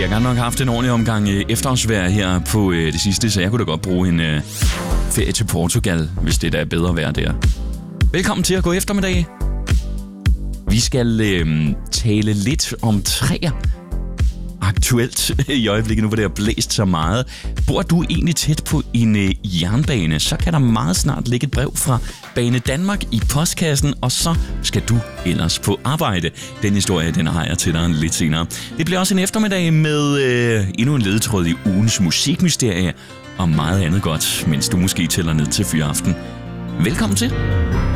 har godt nok haft en ordentlig omgang efterårsvejr her på det sidste, så jeg kunne da godt bruge en ferie til Portugal, hvis det da er bedre vejr der. Velkommen til at gå eftermiddag. Vi skal tale lidt om træer. Aktuelt i øjeblikket, nu hvor det har blæst så meget. Bor du egentlig tæt på en jernbane, så kan der meget snart ligge et brev fra Bane Danmark i postkassen, og så skal du ellers på arbejde. Den historie, den har jeg til dig lidt senere. Det bliver også en eftermiddag med endnu en ledetråd i ugens musikmysterie og meget andet godt, mens du måske tæller ned til fyraften. Velkommen til.